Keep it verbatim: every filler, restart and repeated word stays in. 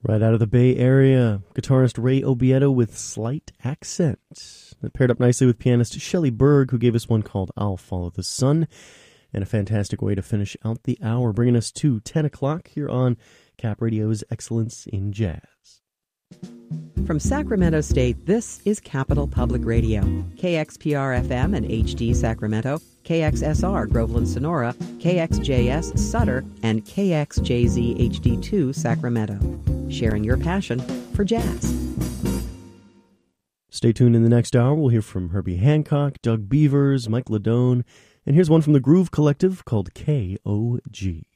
Right out of the Bay Area, guitarist Ray Obiedo with Slight Accent. That paired up nicely with pianist Shelley Berg, who gave us one called I'll Follow the Sun. And a fantastic way to finish out the hour, bringing us to ten o'clock here on Cap Radio's Excellence in Jazz. From Sacramento State, this is Capital Public Radio. K X P R F M and H D Sacramento, K X S R Groveland Sonora, K X J S Sutter, and K X J Z H D two Sacramento. Sharing your passion for jazz. Stay tuned in the next hour. We'll hear from Herbie Hancock, Doug Beavers, Mike Ladone, and here's one from the Groove Collective called K O G.